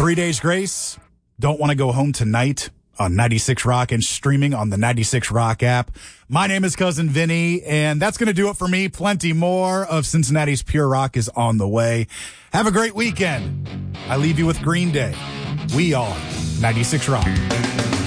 3 Days Grace. Don't want to go home tonight on 96 Rock and streaming on the 96 Rock app. My name is Cousin Vinny, and that's going to do it for me. Plenty more of Cincinnati's Pure Rock is on the way. Have a great weekend. I leave you with Green Day. We are 96 Rock.